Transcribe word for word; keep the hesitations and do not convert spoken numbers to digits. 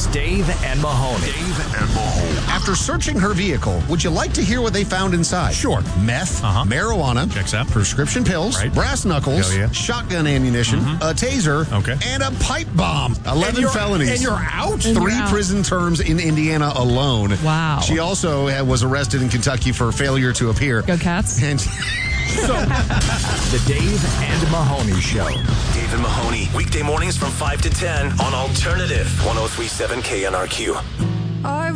Dave and Mahoney. Dave and Mahoney. After searching her vehicle, would you like to hear what they found inside? Sure. Meth, Uh-huh. marijuana, Checks out. prescription pills, Right. brass knuckles, Hell yeah. shotgun ammunition, Mhm. a taser, Okay. and a pipe bomb. eleven And you're- felonies. And you're out? And Three you're out. prison terms in Indiana alone. Wow. She also uh, was arrested in Kentucky for failure to appear. Go Cats. And The Dave and Mahoney Show. Dave and Mahoney, weekday mornings from five to ten on Alternative one oh three point seven K N R Q. I